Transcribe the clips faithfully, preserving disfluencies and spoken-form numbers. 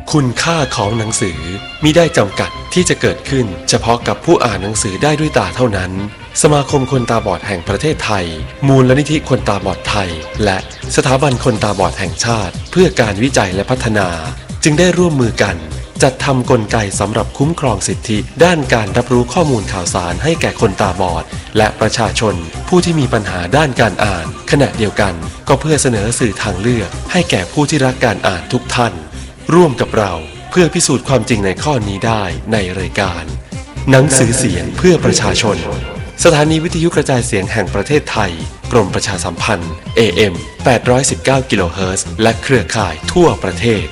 คุณค่าของหนังสือมิได้จำกัดที่จะเกิดขึ้นเฉพาะกับผู้อ่านหนังสือได้ด้วยตาเท่านั้นสมาคมคนตาบอดแห่งประเทศไทยมูลนิธิคนตาบอดไทยและสถาบันคนตาบอดแห่งชาติเพื่อการวิจัยและพัฒนาจึงได้ร่วมมือกันจัดทำกลไกสำหรับคุ้มครองสิทธิด้านการรับรู้ข้อมูลข่าวสารให้แก่คนตาบอดและประชาชนผู้ที่มีปัญหาด้านการอ่านขณะเดียวกันก็เพื่อเสนอสื่อทางเลือกให้แก่ผู้ที่รักการอ่านทุกท่านร่วมกับเราเพื่อพิสูจน์ความจริงในข้อนี้ได้ในรายการหนังสือเสียงเพื่อประชาชนสถานีวิทยุกระจายเสียงแห่งประเทศไทยกรมประชาสัมพันธ์ เอ เอ็ม แปดร้อยสิบเก้า กิโลเฮิรตซ์และเครือข่ายทั่วประเทศ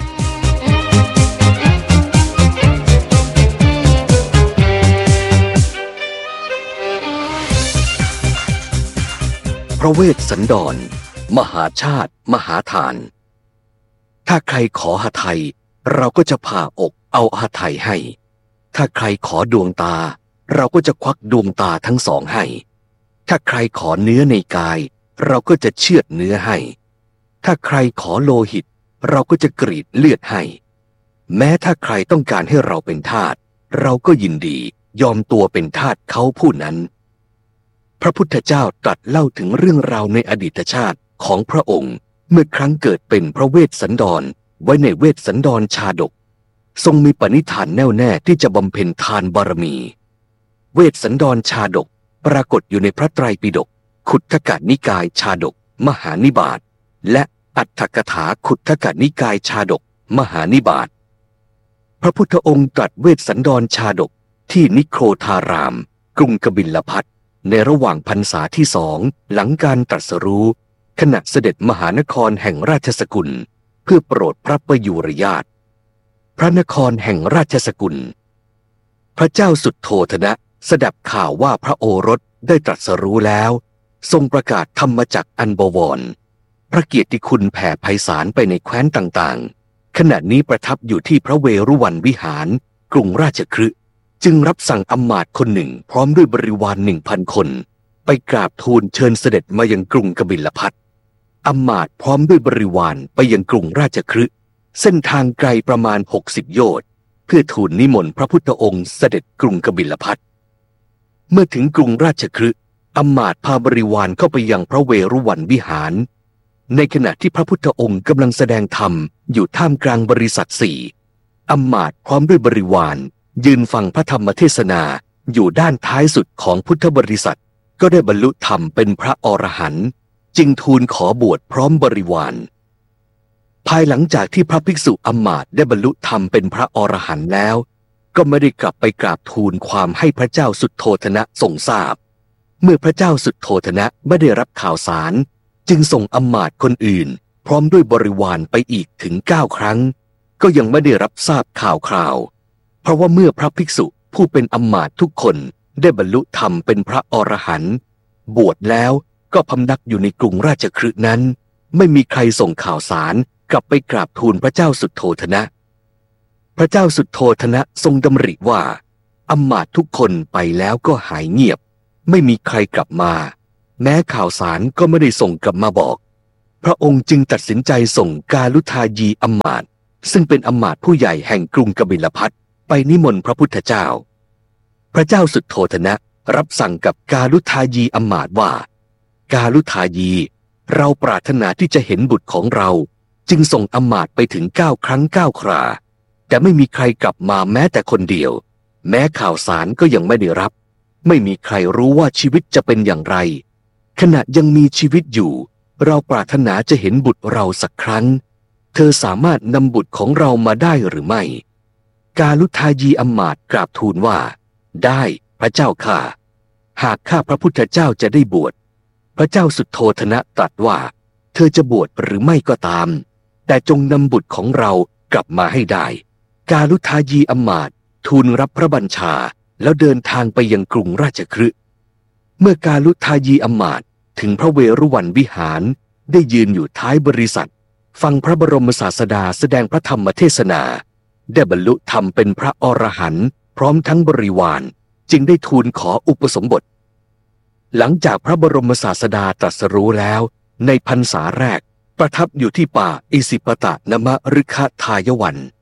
พระเวสสันดรมหาชาติมหาทานถ้าใครขอหทัยเราก็จะผ่าอกเอาหทัยให้ถ้าใครขอดวงตาเราก็จะควักดวงตาทั้งสองให้ถ้าใครขอเนื้อในกายเราก็จะเชือดเนื้อให้ถ้าใครขอโลหิตเราก็จะกรีดเลือดให้แม้ถ้าใครต้องการให้เราเป็นทาสเราก็ยินดียอมตัวเป็นทาสเขาผู้นั้นพระพุทธเจ้าตรัสเล่าถึงเรื่องราวในอดีตชาติของพระองค์เมื่อครั้งเกิดเป็นพระเวสสันดรไว้ในเวสสันดรชาดกทรงมีปณิธานแน่วแน่ที่จะบำเพ็ญทานบารมีเวสสันดรชาดกปรากฏอยู่ในพระไตรปิฎกขุททกนิกายชาดกมหานิบาตและอัตถกถาขุททกนิกายชาดกมหานิบาตพระพุทธองค์ตรัสเวสสันดรชาดกที่นิโครธารามกรุงกบิลพัสดุในระหว่างพรรษาที่สองหลังการตรัสรู้ขณะเสด็จมหานครแห่งราชสกุลเพื่อโปรดพระประยุรญาติพระนครแห่งราชสกุลพระเจ้าสุทโธทนะสดับข่าวว่าพระโอรสได้ตรัสรู้แล้วทรงประกาศธรรมจักรอันบวรพระเกียรติคุณแผ่ไพศาลไปในแคว้นต่างๆขณะนี้ประทับอยู่ที่พระเวรุวันวิหารกรุงราชคฤห์จึงรับสั่งอำมาตย์คนหนึ่งพร้อมด้วยบริวารหนึ่งพันคนไปกราบทูลเชิญเสด็จมายังกรุงกบิลพัสดุอำมาตย์พร้อมด้วยบริวารไปยังกรุงราชคฤห์เส้นทางไกลประมาณหกสิบโยชน์เพื่อทูลนิมนต์พระพุทธองค์เสด็จกรุงกบิลพัสดุเมื่อถึงกรุงราชคฤห์อำมาตย์พาบริวารเข้าไปยังพระเวรุวันวิหารในขณะที่พระพุทธองค์กำลังแสดงธรรมอยู่ท่ามกลางบริษัทสี่อำมาตย์พร้อมด้วยบริวารยืนฟังพระธรรมเทศนาอยู่ด้านท้ายสุดของพุทธบริษัทก็ได้บรรลุธรรมเป็นพระอรหันต์จึงทูลขอบวชพร้อมบริวารภายหลังจากที่พระภิกษุอำมาตย์ได้บรรลุธรรมเป็นพระอรหันต์แล้วก็ไม่ได้กลับไปกราบทูลความให้พระเจ้าสุทโธทนะทรงทราบเมื่อพระเจ้าสุทโธทนะไม่ได้รับข่าวสารจึงส่งอำมาตย์คนอื่นพร้อมด้วยบริวารไปอีกถึงเก้าครั้งก็ยังไม่ได้รับทราบข่าวคราวเพราะว่าเมื่อพระภิกษุผู้เป็นอำมาตย์ทุกคนได้บรรลุธรรมเป็นพระอรหันต์บวชแล้วก็พำนักอยู่ในกรุงราชคฤห์นั้นไม่มีใครส่งข่าวสารกลับไปกราบทูลพระเจ้าสุทโธทนะพระเจ้าสุทโธทนะทรงดำริว่าอำมาตย์ทุกคนไปแล้วก็หายเงียบไม่มีใครกลับมาแม้ข่าวสารก็ไม่ได้ส่งกลับมาบอกพระองค์จึงตัดสินใจส่งกาลุทายีอำมาตย์ซึ่งเป็นอำมาตย์ผู้ใหญ่แห่งกรุงกบิลพัสดุไปนิมนต์พระพุทธเจ้าพระเจ้าสุทโธทนะรับสั่งกับกาลุทายีอำมาตย์ว่ากาลุทายีเราปรารถนาที่จะเห็นบุตรของเราจึงส่งอำมาตย์ไปถึงเก้าครั้งเก้าคราแต่ไม่มีใครกลับมาแม้แต่คนเดียวแม้ข่าวสารก็ยังไม่ได้รับไม่มีใครรู้ว่าชีวิตจะเป็นอย่างไรขณะยังมีชีวิตอยู่เราปรารถนาจะเห็นบุตรเราสักครั้งเธอสามารถนำบุตรของเรามาได้หรือไม่กาลุทายีอำมาตย์กราบทูลว่าได้พระเจ้าข้าหากข้าพระพุทธเจ้าจะได้บวชพระเจ้าสุทโธทนะตรัสว่าเธอจะบวชหรือไม่ก็ตามแต่จงนำบุตรของเรากลับมาให้ได้กาลุทายีอำมาตย์ทูลรับพระบัญชาแล้วเดินทางไปยังกรุงราชคฤห์เมื่อกาลุทายีอำมาตย์ถึงพระเวรุวันวิหารได้ยืนอยู่ท้ายบริษัทฟังพระบรมศาสดาแสดงพระธรรมเทศนาได้บรรลุธรรมเป็นพระอรหันต์พร้อมทั้งบริวารจึงได้ทูลขออุปสมบทหลังจากพระบรมศาสดาตรัสรู้แล้วในพรรษาแรกประทับอยู่ที่ป่าอิสิปตะนมฤคทายวัน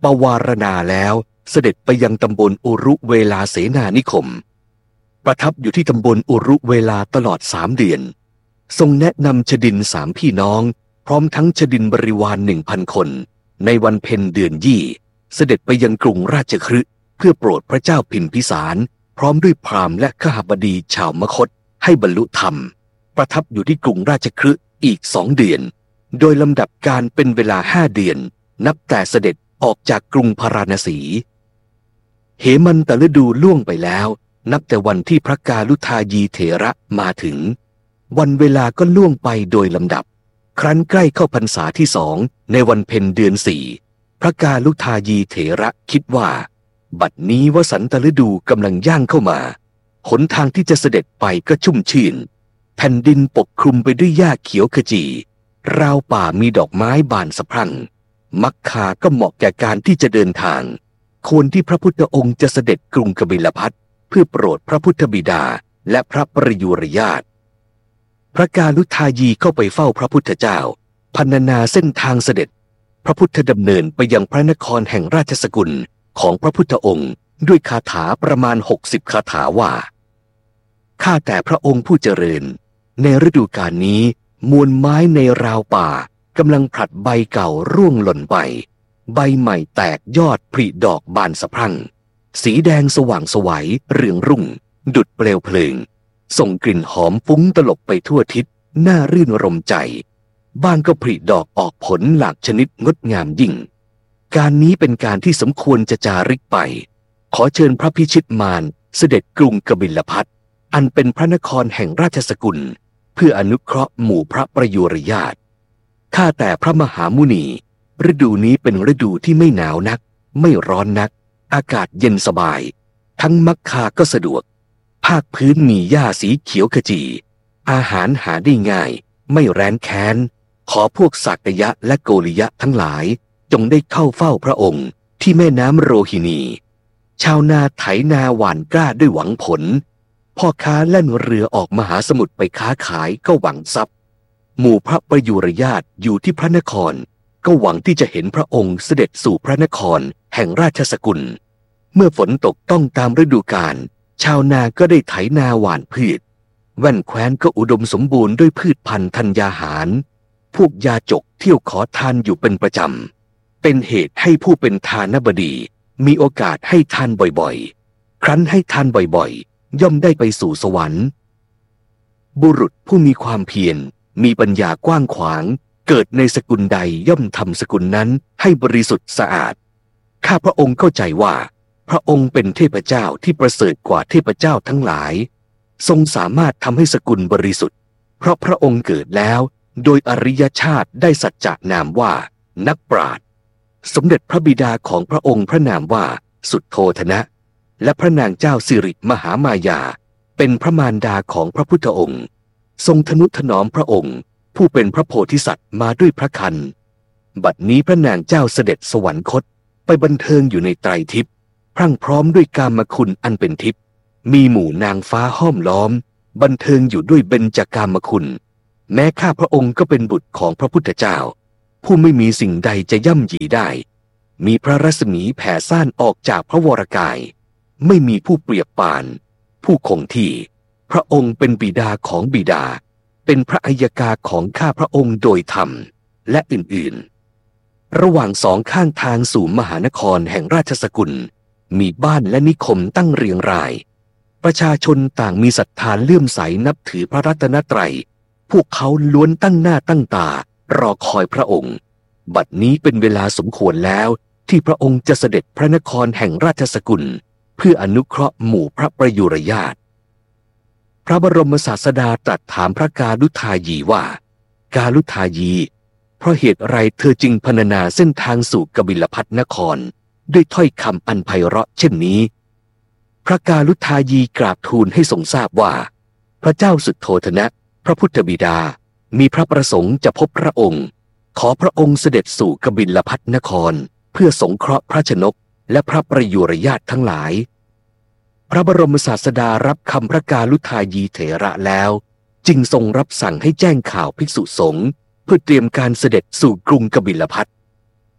ปวารณาแล้วเสด็จไปยังตำบลอุรุเวลาเสนานิคมประทับอยู่ที่ตำบลอุรุเวลาตลอดสามเดือนทรงแนะนำชดินสามพี่น้องพร้อมทั้งชดินบริวารหนึ่งพันคนในวันเพ็ญเดือนยี่เสด็จไปยังกรุงราชคฤห์เพื่อโปรดพระเจ้าพิมพิสารพร้อมด้วยพราหมณ์และขหบดีชาวมคธให้บรรลุธรรมประทับอยู่ที่กรุงราชคฤห์อีกสองเดือนโดยลำดับการเป็นเวลาห้าเดือนนับแต่เสด็จออกจากกรุงพาราณสีเหมันตฤดูล่วงไปแล้วนับแต่วันที่พระกาลุทายีเถระมาถึงวันเวลาก็ล่วงไปโดยลำดับครั้นใกล้เข้าพรรษาที่สองในวันเพ็ญเดือนสี่พระกาลุทายีเถระคิดว่าบัดนี้วสันตฤดูกำลังย่างเข้ามาหนทางที่จะเสด็จไปก็ชุ่มชื่นแผ่นดินปกคลุมไปด้วยหญ้าเขียวขจีราวป่ามีดอกไม้บานสะพรั่งมักคาก็เหมาะแก่การที่จะเดินทางควรที่พระพุทธองค์จะเสด็จกรุงกบิลพัสต์เพื่อโปรดพระพุทธบิดาและพระประยุรญาติพระกาลุทายีเข้าไปเฝ้าพระพุทธเจ้าพรรณนาเส้นทางเสด็จพระพุทธดำเนินไปยังพระนครแห่งราชสกุลของพระพุทธองค์ด้วยคาถาประมาณหกสิบคาถาว่าข้าแต่พระองค์ผู้เจริญในฤดูกาลนี้มวลไม้ในราวป่ากำลังผลัดใบเก่าร่วงหล่นไปใบใหม่แตกยอดผลิดอกบานสะพรั่งสีแดงสว่างไสวเรืองรุ่งดุจเปลวเพลิงส่งกลิ่นหอมฟุ้งตลบไปทั่วทิศน่ารื่นรมใจบ้างก็ผลิดอกออกผลหลากชนิดงดงามยิ่งการนี้เป็นการที่สมควรจะจาริกไปขอเชิญพระพิชิตมารเสด็จกรุงกบิลพัสต์อันเป็นพระนครแห่งราชสกุลเพื่ออนุเคราะห์หมู่พระประยุรญาติข้าแต่พระมหามุนีฤดูนี้เป็นฤดูที่ไม่หนาวนักไม่ร้อนนักอากาศเย็นสบายทั้งมักคาก็สะดวกภาคพื้นมีหญ้าสีเขียวขจีอาหารหาได้ง่ายไม่แร้นแค้นขอพวกสักยะและโกริยะทั้งหลายจงได้เข้าเฝ้าพระองค์ที่แม่น้ำโรฮินีชาวนาไถนาหว่านกล้าด้วยหวังผลพ่อค้าแล่นเรือออกมหาสมุทรไปค้าขายก็หวังทรัพย์หมู่พระประยุรญาติอยู่ที่พระนครก็หวังที่จะเห็นพระองค์เสด็จสู่พระนครแห่งราชสกุลเมื่อฝนตกต้องตามฤดูกาลชาวนาก็ได้ไถนาหว่านพืชแว่นแคว้นก็อุดมสมบูรณ์ด้วยพืชพันธุ์ธัญญาหารพวกยาจกเที่ยวขอทานอยู่เป็นประจำเป็นเหตุให้ผู้เป็นทานบดีมีโอกาสให้ทานบ่อยๆครั้นให้ทานบ่อยๆย่อมได้ไปสู่สวรรค์บุรุษผู้มีความเพียรมีปัญญากว้างขวางเกิดในสกุลใดย่อมทำสกุลนั้นให้บริสุทธิ์สะอาดข้าพระองค์เข้าใจว่าพระองค์เป็นเทพเจ้าที่ประเสริฐกว่าเทพเจ้าทั้งหลายทรงสามารถทำให้สกุลบริสุทธิ์เพราะพระองค์เกิดแล้วโดยอริยชาติได้สัจจานามว่านักปราชญ์สมเด็จพระบิดาของพระองค์พระนามว่าสุทโธทนะและพระนางเจ้าสิริมหามายาเป็นพระมารดาของพระพุทธองค์ทรงทนุถนอมพระองค์ผู้เป็นพระโพธิสัตว์มาด้วยพระคันบัดนี้พระนางเจ้าเสด็จสวรรคตไปบันเทิงอยู่ในไตรทิพย์พรั่งพร้อมด้วยกามคุณอันเป็นทิพย์มีหมู่นางฟ้าห้อมล้อมบันเทิงอยู่ด้วยเบญจกามคุณแม้ข้าพระองค์ก็เป็นบุตรของพระพุทธเจ้าผู้ไม่มีสิ่งใดจะย่ำยีได้มีพระรัศมีแผ่ซ่านออกจากพระวรกายไม่มีผู้เปรียบปานผู้คงที่พระองค์เป็นบิดาของบิดาเป็นพระอัยกาของข้าพระองค์โดยธรรมและอื่นๆระหว่างสองข้างทางสู่มหานครแห่งราชสกุลมีบ้านและนิคมตั้งเรียงรายประชาชนต่างมีศรัทธาเลื่อมใสนับถือพระรัตนตรัยพวกเขาล้วนตั้งหน้าตั้งตารอคอยพระองค์บัดนี้เป็นเวลาสมควรแล้วที่พระองค์จะเสด็จพระนครแห่งราชสกุลเพื่ออนุเคราะห์หมู่พระประยุรญาติพระบรมศาสดาตรัสถามพระกาลุทายีว่ากาลุทายีเพราะเหตุไรเธอจึงพรรณนาเส้นทางสู่กบิลพัสต์นครด้วยถ้อยคำอันไพเราะเช่นนี้พระกาลุทายีกราบทูลให้ทรงทราบว่าพระเจ้าสุทโธทนะพระพุทธบิดามีพระประสงค์จะพบพระองค์ขอพระองค์เสด็จสู่กบิลพัสต์นครเพื่อสงเคราะห์พระชนกและพระประยุรญาติทั้งหลายพระบรมศาสดารับคำพระกาลุทายีเถระแล้วจึงทรงรับสั่งให้แจ้งข่าวภิกษุสงฆ์เพื่อเตรียมการเสด็จสู่กรุงกบิลพัสต์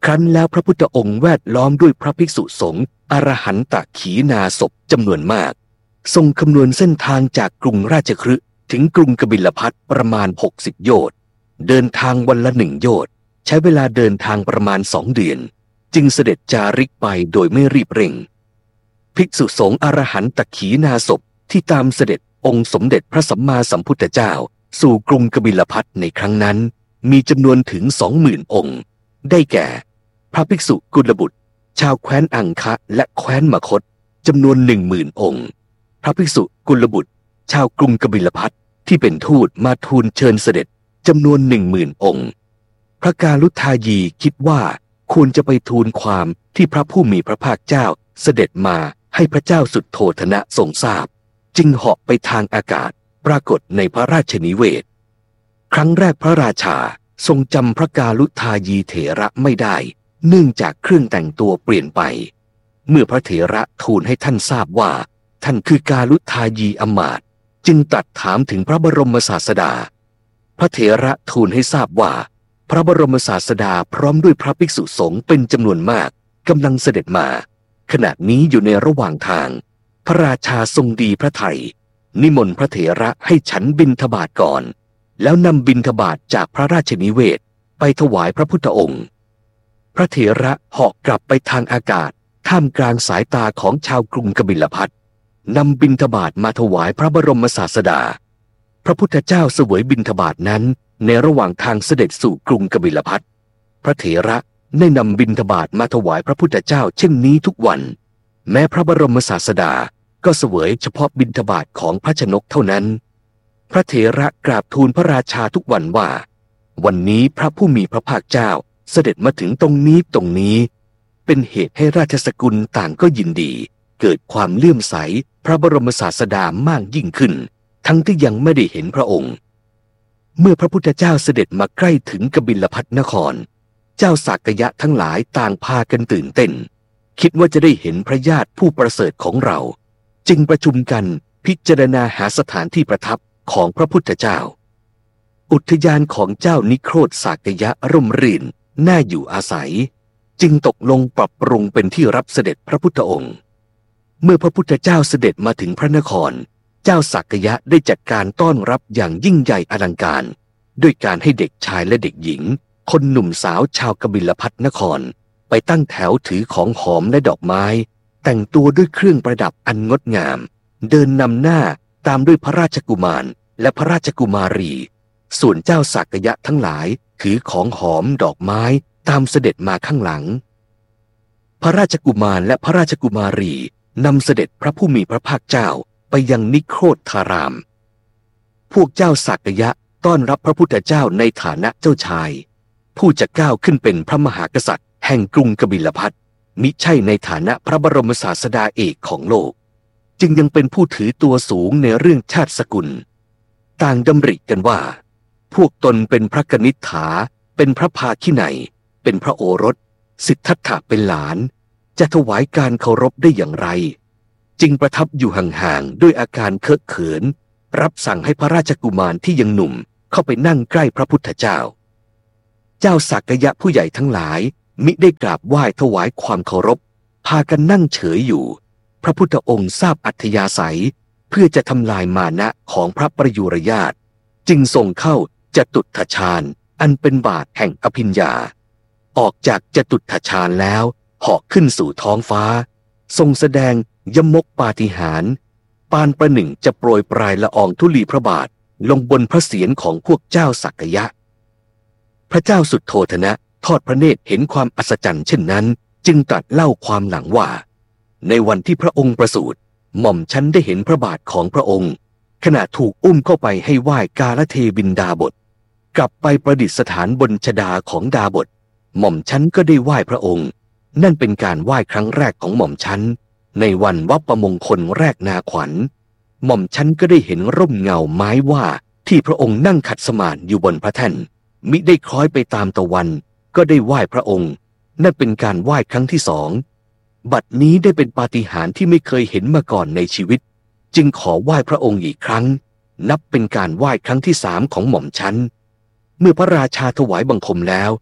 ครั้นแล้วพระพุทธองค์แวดล้อมด้วยพระภิกษุสงฆ์อรหันตขีณาสพจำนวนมากทรงคำนวณเส้นทางจากกรุงราชคฤห์ถึงกรุงกบิลพัสประมาณหกสิบโยชน์เดินทางวันละหนึ่งโยชน์ใช้เวลาเดินทางประมาณสองเดือนจึงเสด็จจาริกไปโดยไม่รีบเร่งภิกษุสงฆ์อรหันตขีณาสพที่ตามเสด็จองค์สมเด็จพระสัมมาสัมพุทธเจ้าสู่กรุงกบิลพัสในครั้งนั้นมีจำนวนถึงสองหมื่นองค์ได้แก่พระภิกษุกุลบุตรชาวแคว้นอังคะและแคว้นมคธจำนวนหนึ่งหมื่นองค์พระภิกษุกุลบุตรชาวกรุงกบิลพัสที่เป็นทูตมาทูลเชิญเสด็จจำนวนหนึ่งหมื่นองค์พระกาลุทายีคิดว่าควรจะไปทูลความที่พระผู้มีพระภาคเจ้าเสด็จมาให้พระเจ้าสุทโธทนะทรงทราบจึงเหาะไปทางอากาศปรากฏในพระราชนิเวศครั้งแรกพระราชาทรงจำพระกาลุทายีเถระไม่ได้เนื่องจากเครื่องแต่งตัวเปลี่ยนไปเมื่อพระเถระทูลให้ท่านทราบว่าท่านคือกาลุทายีอมาตย์จึงตรัสถามถึงพระบรมศาสดาพระเถระทูลให้ทราบว่าพระบรมศาสดาพร้อมด้วยพระภิกษุสงฆ์เป็นจำนวนมากกำลังเสด็จมาขณะนี้อยู่ในระหว่างทางพระราชาทรงดีพระทัยนิมนต์พระเถระให้ฉันบิณฑบาตก่อนแล้วนำบิณฑบาตจากพระราชนิเวศไปถวายพระพุทธองค์พระเถระเหาะกลับไปทางอากาศท่ามกลางสายตาของชาวกรุงกบิลพัสนำบิณฑบาตมาถวายพระบรมศาสดาพระพุทธเจ้าเสวยบิณฑบาตนั้นในระหว่างทางเสด็จสู่กรุงกบิลพัสพระเถระได้นำบิณฑบาตมาถวายพระพุทธเจ้าเช่นนี้ทุกวันแม้พระบรมศาสดาก็เสวยเฉพาะบิณฑบาตของพระชนกเท่านั้นพระเถระกราบทูลพระราชาทุกวันว่าวันนี้พระผู้มีพระภาคเจ้าเสด็จมาถึงตรงนี้ตรงนี้เป็นเหตุให้ราชสกุลต่างก็ยินดีเกิดความเลื่อมใสพระบรมศาสดามากยิ่งขึ้นทั้งที่ยังไม่ได้เห็นพระองค์เมื่อพระพุทธเจ้าเสด็จมาใกล้ถึงกบิลพัสนครเจ้าสากยะทั้งหลายต่างพากันตื่นเต้นคิดว่าจะได้เห็นพระญาติผู้ประเสริฐของเราจึงประชุมกันพิจารณาหาสถานที่ประทับของพระพุทธเจ้าอุทยานของเจ้านิโครธสากยะร่มรื่นน่าอยู่อาศัยจึงตกลงปรับปรุงเป็นที่รับเสด็จพระพุทธองค์เมื่อพระพุทธเจ้าเสด็จมาถึงพระนครเจ้าสากยะได้จัดการต้อนรับอย่างยิ่งใหญ่อลังการด้วยการให้เด็กชายและเด็กหญิงคนหนุ่มสาวชาวกบิลพัสนครไปตั้งแถวถือของหอมและดอกไม้แต่งตัวด้วยเครื่องประดับอันงดงามเดินนำหน้าตามด้วยพระราชกุมารและพระราชกุมารีส่วนเจ้าสากยะทั้งหลายถือของหอมดอกไม้ตามเสด็จมาข้างหลังพระราชกุมารและพระราชกุมารีนำเสด็จพระผู้มีพระภาคเจ้าไปยังนิโครธารามพวกเจ้าสากยะต้อนรับพระพุทธเจ้าในฐานะเจ้าชายผู้จะก้าวขึ้นเป็นพระมหากษัตริย์แห่งกรุงกบิลพัสมิใช่ในฐานะพระบรมศาสดาเอกของโลกจึงยังเป็นผู้ถือตัวสูงในเรื่องชาติสกุลต่างดำริกันว่าพวกตนเป็นพระกนิษฐาเป็นพระภาคินัยเป็นพระโอรสสิทธัตถะเป็นหลานจะถวายการเคารพได้อย่างไรจึงประทับอยู่ห่างๆด้วยอาการเคอะเขินรับสั่งให้พระราชกุมารที่ยังหนุ่มเข้าไปนั่งใกล้พระพุทธเจ้าเจ้าสากยะผู้ใหญ่ทั้งหลายมิได้กราบไหว้ถวายความเคารพพากันนั่งเฉยอยู่พระพุทธองค์ทราบอัธยาศัยเพื่อจะทำลายมานะของพระประยุรญาติจึงทรงเข้าจตุตถฌานอันเป็นบาทแห่งอภิญญาออกจากจตุตถฌานแล้วเหาะขึ้นสู่ท้องฟ้าทรงแสดงยมกปาฏิหาริย์ปานประหนึ่งจะโปรยปลายละอองธุลีพระบาทลงบนพระเศียรของพวกเจ้าสักยะพระเจ้าสุทโธทนะทอดพระเนตรเห็นความอัศจรรย์เช่นนั้นจึงตรัสเล่าความหลังว่าในวันที่พระองค์ประสูติหม่อมฉันได้เห็นพระบาทของพระองค์ขณะถูกอุ้มเข้าไปให้ไหว้กาลเทวินดาบทกลับไปประดิษฐานบนชฎาของดาบทหม่อมฉันก็ได้ไหว้พระองค์นั่นเป็นการไหว้ครั้งแรกของหม่อมฉันในวันวัปมงคลแรกนาขวัญหม่อมฉันก็ได้เห็นร่มเงาไม้ว่าที่พระองค์นั่งขัดสมาธิอยู่บนพระแท่นมิได้คล้อยไปตามตะวันก็ได้ไหว้พระองค์นั่นเป็นการไหว้ครั้งที่สองบัดนี้ได้เป็นปาฏิหาริย์ที่ไม่เคยเห็นมาก่อนในชีวิตจึงขอไหว้พระองค์อีกครั้งนับเป็นการไหว้ครั้งที่สามของหม่อมฉันเมื่อพระราชาถวายบังคมแล้ว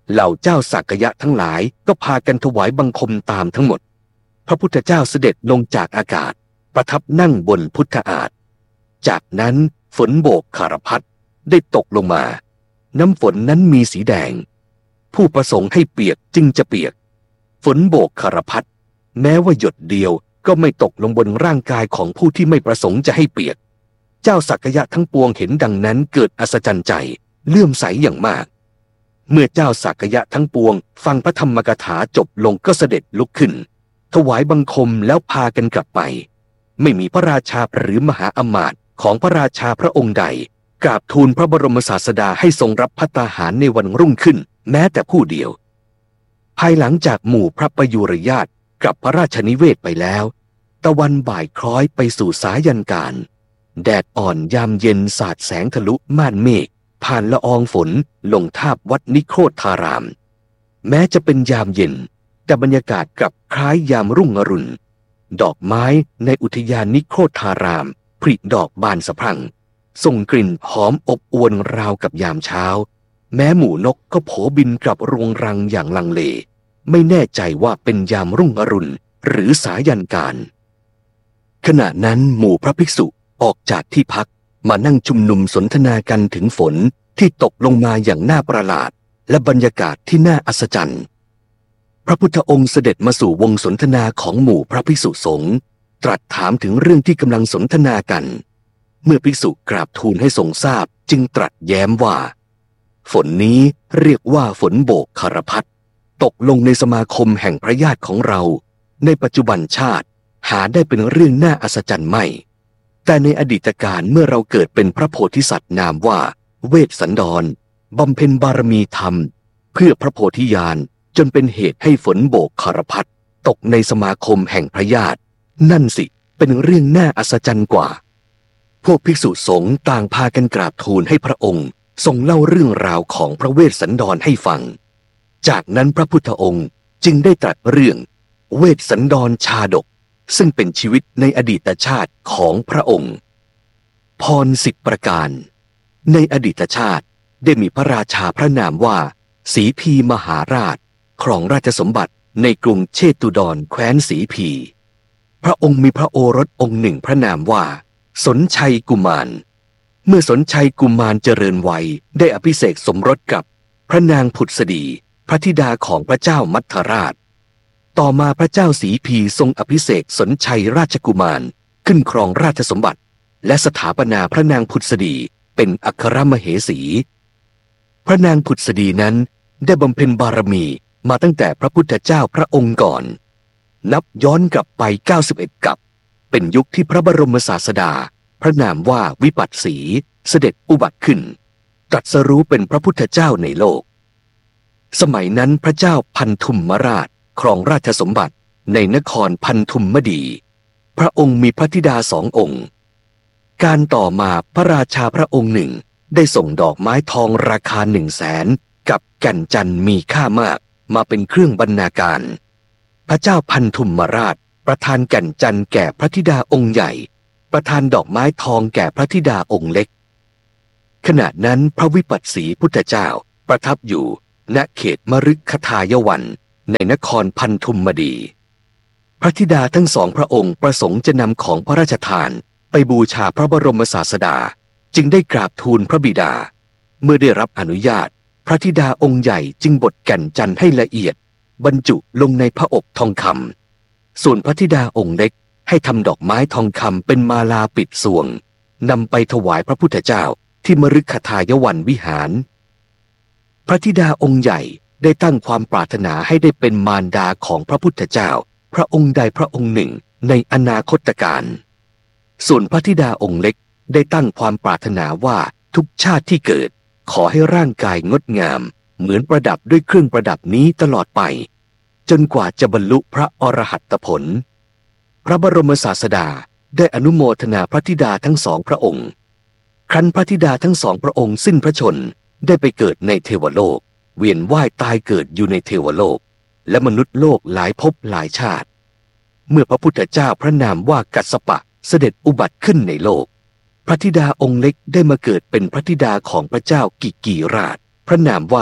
เหล่าเจ้าสักยะทั้งหลายก็พากันถวายบังคมตามทั้งหมดพระพุทธเจ้าเสด็จลงจากอากาศประทับนั่งบนพุทธอาฏจากนั้นฝนโบกคารพัดได้ตกลงมาน้ำฝนนั้นมีสีแดงผู้ประสงค์ให้เปียกจึงจะเปียกฝนโบกคารพัดแม้ว่าหยดเดียวก็ไม่ตกลงบนร่างกายของผู้ที่ไม่ประสงค์จะให้เปียกเจ้าสักยะทั้งปวงเห็นดังนั้นเกิดอัศจรรย์ใจเลื่อมใสอย่างมากเมื่อเจ้าสักยะทั้งปวงฟังพระธรรมกถาจบลงก็เสด็จลุกขึ้นถวายบังคมแล้วพากันกลับไปไม่มีพระราชาหรือมหาอมาตย์ของพระราชาพระองค์ใดกราบทูลพระบรมศาสดาให้ทรงรับภัตตาหารในวันรุ่งขึ้นแม้แต่ผู้เดียวภายหลังจากหมู่พระประยุรญาติกลับพระราชนิเวศไปแล้วตะวันบ่ายคล้อยไปสู่สายันการแดดอ่อนยามเย็นสาดแสงทะลุม่านเมฆผ่านละอองฝนลงทาบวัดนิโครธารามแม้จะเป็นยามเย็นแต่บรรยากาศกลับคล้ายยามรุ่งอรุณดอกไม้ในอุทยานนิโครธารามผลิดอกบานสะพรั่งส่งกลิ่นหอมอบอวลราวกับยามเช้าแม้หมู่นกก็โผบินกลับรวงรังอย่างลังเลไม่แน่ใจว่าเป็นยามรุ่งอรุณหรือสายันการขณะนั้นหมู่พระภิกษุออกจากที่พักมานั่งชุมนุมสนทนากันถึงฝนที่ตกลงมาอย่างน่าประหลาดและบรรยากาศที่น่าอัศจรรย์พระพุทธองค์เสด็จมาสู่วงสนทนาของหมู่พระภิกษุสงฆ์ตรัสถามถึงเรื่องที่กำลังสนทนากันเมื่อภิกษุกราบทูลให้ทรงทราบจึงตรัสแย้มว่าฝนนี้เรียกว่าฝนโบกคารพัดตกลงในสมาคมแห่งพระญาติของเราในปัจจุบันชาติหาได้เป็นเรื่องน่าอัศจรรย์ไม่แต่ในอดีตการเมื่อเราเกิดเป็นพระโพธิสัตว์นามว่าเวสสันดรบำเพ็ญบารมีธรรมเพื่อพระโพธิญาณจนเป็นเหตุให้ฝนโบกคารพัดตกในสมาคมแห่งพระญาตินั่นสิเป็นเรื่องน่าอัศจรรย์กว่าพวกภิกษุสงฆ์ต่างพากันกราบทูลให้พระองค์ทรงเล่าเรื่องราวของพระเวสสันดรให้ฟังจากนั้นพระพุทธองค์จึงได้ตรัสเรื่องเวสสันดรชาดกซึ่งเป็นชีวิตในอดีตชาติของพระองค์พรสิบประการในอดีตชาติได้มีพระราชาพระนามว่าศรีพีมหาราชครองราชสมบัติในกรุงเชตุดรแคว้นศรีพีพระองค์มีพระโอรสองค์หนึ่งพระนามว่าสนชัยกุมารเมื่อสนชัยกุมารเจริญวัยได้อภิเษกสมรสกับพระนางผุดสดีพระธิดาของพระเจ้ามัทธราชต่อมาพระเจ้าศรีพีทรงอภิเษกสนชัยราชกุมารขึ้นครองราชสมบัติและสถาปนาพระนางผุดสดีเป็นอัครมเหสีพระนางผุดสดีนั้นได้บำเพ็ญบารมีมาตั้งแต่พระพุทธเจ้าพระองค์ก่อนนับย้อนกลับไปเก้าสิบเอ็ดกับเป็นยุคที่พระบรมศาสดาพระนามว่าวิปัสสีเสด็จอุบัติขึ้นตรัสรู้เป็นพระพุทธเจ้าในโลกสมัยนั้นพระเจ้าพันธุมมราชครองราชสมบัติในนครพันธุมมดีพระองค์มีพระธิดาสององค์การต่อมาพระราชาพระองค์หนึ่งได้ส่งดอกไม้ทองราคาหนึ่งแสนกับแก่นจันทร์มีค่ามากมาเป็นเครื่องบรรณาการพระเจ้าพันธุมมราชประทานแก่นจันทร์แก่พระธิดาองค์ใหญ่ประทานดอกไม้ทองแก่พระธิดาองค์เล็กขณะนั้นพระวิปัสสีพุทธเจ้าประทับอยู่ณเขตมฤคทายวันในนครพันธุมมดีพระธิดาทั้งสองพระองค์ประสงค์จะนำของพระราชทานไปบูชาพระบรมศาสดาจึงได้กราบทูลพระบิดาเมื่อได้รับอนุญาตพระธิดาองค์ใหญ่จึงบดแก่นจันทร์ให้ละเอียดบรรจุลงในพระอบทองคำส่วนพระธิดาองค์เล็กให้ทำดอกไม้ทองคำเป็นมาลาปิดสวงนำไปถวายพระพุทธเจ้าที่มฤคทายวันวิหารพระธิดาองค์ใหญ่ได้ตั้งความปรารถนาให้ได้เป็นมารดาของพระพุทธเจ้าพระองค์ใดพระองค์หนึ่งในอนาคตการส่วนพระธิดาองค์เล็กได้ตั้งความปรารถนาว่าทุกชาติที่เกิดขอให้ร่างกายงดงามเหมือนประดับด้วยเครื่องประดับนี้ตลอดไปจนกว่าจะบรรลุพระอรหัตผลพระบรมศาสดาได้อนุโมทนาพระธิดาทั้งสองพระองค์ครั้นพระธิดาทั้งสองพระองค์สิ้นพระชนได้ไปเกิดในเทวโลกเวียนว่ายตายเกิดอยู่ในเทวโลกและมนุษย์โลกหลายภพหลายชาติเมื่อพระพุทธเจ้าพระนามว่ากัสสปะเสด็จอุบัติขึ้นในโลกพระธิดาองค์เล็กได้มาเกิดเป็นพระธิดาของพระเจ้ากิกีราชพระนามว่า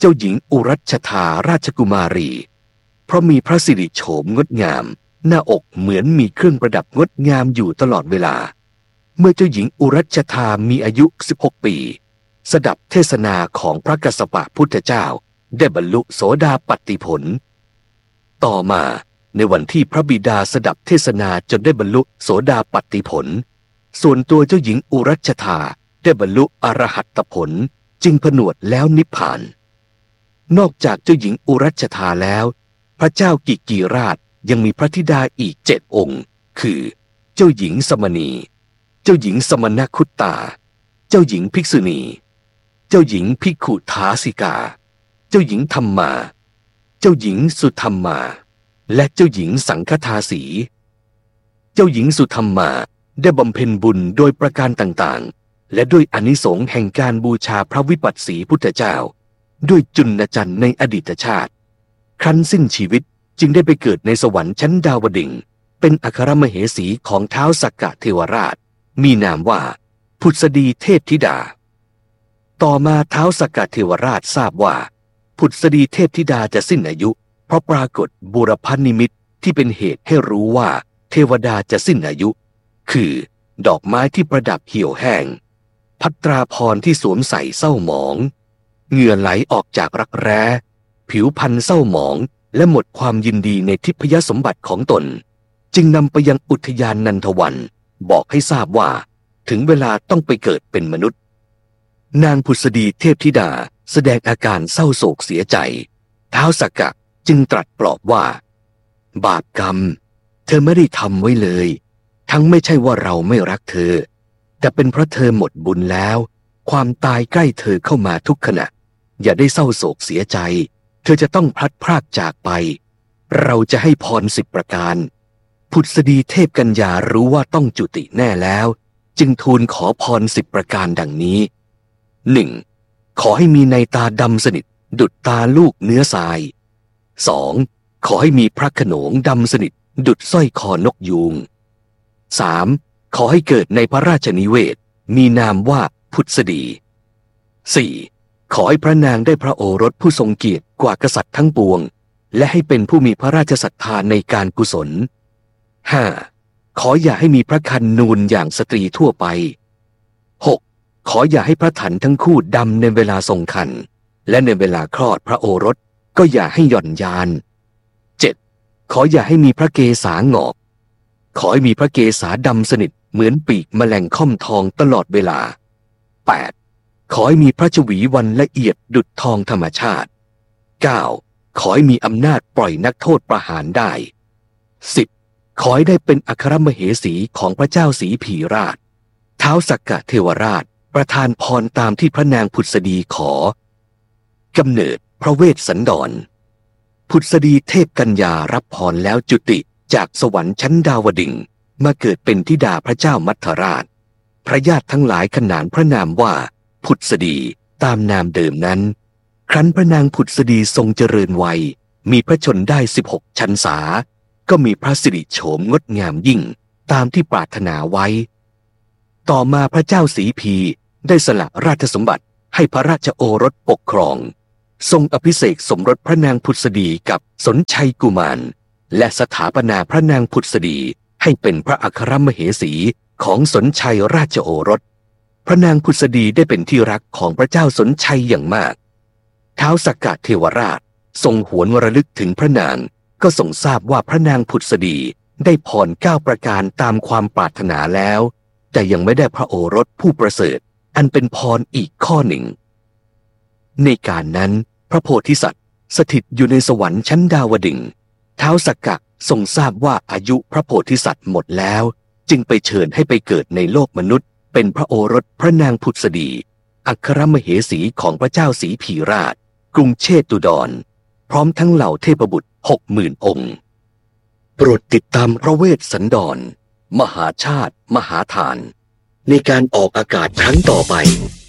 เจ้าหญิงอุรัชธาราชกุมารีเพราะมีพระสิริโฉมงดงามหน้าอกเหมือนมีเครื่องประดับงดงามอยู่ตลอดเวลาเมื่อเจ้าหญิงอุรัชธามีอายุสิบหกปีสดับเทศนาของพระกัสสปะพุทธเจ้าได้บรรลุโสดาปัตติผลต่อมาในวันที่พระบิดาสดับเทศนาจนได้บรรลุโสดาปัตติผลส่วนตัวเจ้าหญิงอุรัชธาได้บรรลุอรหัตผลจึงผนวดแล้วนิพพานนอกจากเจ้าหญิงอุรัชธาแล้วพระเจ้ากิกีราชยังมีพระธิดาอีกเจ็ดองค์คือเจ้าหญิงสมณีเจ้าหญิงสมณคุตตาเจ้าหญิงภิกษุณีเจ้าหญิงภิกขุทาสิกาเจ้าหญิงธรรมาเจ้าหญิงสุธรรมาและเจ้าหญิงสังฆทาสีเจ้าหญิงสุธรรมาได้บำเพ็ญบุญโดยประการต่างๆและด้วยอานิสงส์แห่งการบูชาพระวิปัสสีพุทธเจ้าด้วยจุลจันทร์ในอดีตชาติครั้นสิ้นชีวิตจึงได้ไปเกิดในสวรรค์ชั้นดาวดึงส์เป็นอัครมเหสีของท้าวสักกะเทวราชมีนามว่าผุดสดีเทพธิดาต่อมาท้าวสักกะเทวราชทราบว่าผุดสดีเทพธิดาจะสิ้นอายุเพราะปรากฏบูรพนิมิตที่เป็นเหตุให้รู้ว่าเทวดาจะสิ้นอายุคือดอกไม้ที่ประดับเหี่ยวแห้งภัตราภรณ์ที่สวมใส่เศร้าหมองเหงื่อไหลออกจากรักแร้ผิวพรรณเศร้าหมองและหมดความยินดีในทิพยสมบัติของตนจึงนำไปยังอุทยานนันทวันบอกให้ทราบว่าถึงเวลาต้องไปเกิดเป็นมนุษย์นางผุดสดีเทพธิดาแสดงอาการเศร้าโศกเสียใจท้าวสักกะจึงตรัสปลอบว่าบาปกรรมเธอไม่ได้ทำไว้เลยทั้งไม่ใช่ว่าเราไม่รักเธอแต่เป็นเพราะเธอหมดบุญแล้วความตายใกล้เธอเข้ามาทุกขณะอย่าได้เศร้าโศกเสียใจเธอจะต้องพลัดพรากจากไปเราจะให้พรสิบประการผุดสดีเทพกัญญารู้ว่าต้องจุติแน่แล้วจึงทูลขอพรสิบประการดังนี้หนึ่งขอให้มีในตาดำสนิทดุจตาลูกเนื้อทรายสองขอให้มีพระโขนงดำสนิทดุจสร้อยคอนกยูงสามขอให้เกิดในพระราชนิเวศมีนามว่าผุดสดีสี่ขอให้พระนางได้พระโอรสผู้ทรงเกียรติกว่ากษัตริย์ทั้งปวงและให้เป็นผู้มีพระราชศรัทธาในการกุศลห้าขออย่าให้มีพระคันนูนอย่างสตรีทั่วไปหกขออย่าให้พระถันทั้งคู่ดำในเวลาทรงครรภ์และในเวลาคลอดพระโอรสก็อย่าให้หย่อนยานเจ็ดขออย่าให้มีพระเกศาหงอกขอให้มีพระเกศาดำสนิทเหมือนปีกแมลงค่อมทองตลอดเวลาแปดขอให้มีพระชวีวันละเอียดดุจทองธรรมชาติเก้าขอให้มีอำนาจปล่อยนักโทษประหารได้สิบขอให้ได้เป็นอัครมเหสีของพระเจ้าศรีผีราชท้าวสักกะเทวราชประทานพรตามที่พระนางผุดสดีขอกำเนิดพระเวสสันดรผุดสดีเทพกัญญารับพรแล้วจุติจากสวรรค์ชั้นดาวดึงส์มาเกิดเป็นธิดาพระเจ้ามัทธราชพระญาติทั้งหลายขนานพระนามว่าผุดสดีตามนามเดิมนั้นครั้นพระนางผุดสดีทรงเจริญวัยมีพระชนได้สิบหกพรรษาก็มีพระสิริโฉมงดงามยิ่งตามที่ปรารถนาไว้ต่อมาพระเจ้าศรีพีได้สละราชสมบัติให้พระราชโอรสปกครองทรงอภิเษกสมรสพระนางผุดสดีกับสนชัยกุมารและสถาปนาพระนางผุดสดีให้เป็นพระอัครมเหสีของสนชัยราชโอรสพระนางผุดสดีได้เป็นที่รักของพระเจ้าสนชัยอย่างมากท้าวสักกะเทวราชทรงหวนระลึกถึงพระนางก็ทรงทราบว่าพระนางผุดสดีได้พรเก้าประการตามความปรารถนาแล้วแต่ยังไม่ได้พระโอรสผู้ประเสริฐอันเป็นพรอีกข้อหนึ่งในการนั้นพระโพธิสัตว์สถิตอยู่ในสวรรค์ชั้นดาวดึงส์ท้าวสักกะทรงทราบว่าอายุพระโพธิสัตว์หมดแล้วจึงไปเชิญให้ไปเกิดในโลกมนุษย์เป็นพระโอรสพระนางผุดสดีอัครมเหสีของพระเจ้าศรีผีราชกรุงเชตุดรพร้อมทั้งเหล่าเทพบุตรหกหมื่นองค์โปรดติดตามพระเวสสันดรมหาชาติมหาทานในการออกอากาศครั้งต่อไป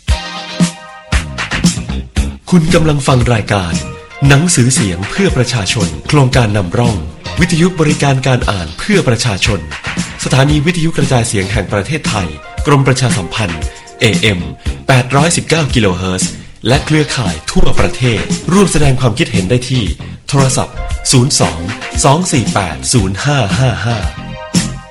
คุณกำลังฟังรายการหนังสือเสียงเพื่อประชาชนโครงการนำร่องวิทยุบริการการอ่านเพื่อประชาชนสถานีวิทยุกระจายเสียงแห่งประเทศไทยกรมประชาสัมพันธ์ เอ เอ็ม แปดร้อยสิบเก้า กิโลเฮิรตซ์และเครือข่ายทั่วประเทศร่วมแสดงความคิดเห็นได้ที่โทรศัพท์ศูนย์ สอง สอง สี่ แปด ศูนย์ ห้า ห้า ห้า